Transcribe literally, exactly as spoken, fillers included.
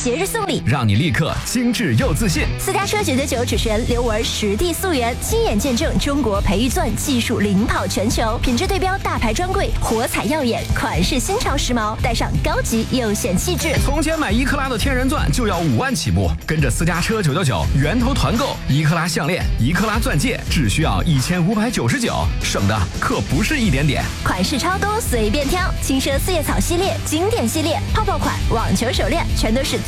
节日送礼， 让你立刻精致又自信。 私家车九九九主持人刘文实地溯源，亲眼见证中国培育钻技术领跑全球，品质对标大牌专柜，火彩耀眼，款式新潮时髦，带上高级又显气质。 从前买一克拉的天然钻就要五万起步，跟着私家车九九九源头团购，一克拉项链、一克拉钻戒只需要一千五百九十九，省的可不是一点点。 款式超多，随便挑，轻奢四叶草系列、经典系列、泡泡款、网球手链，全都是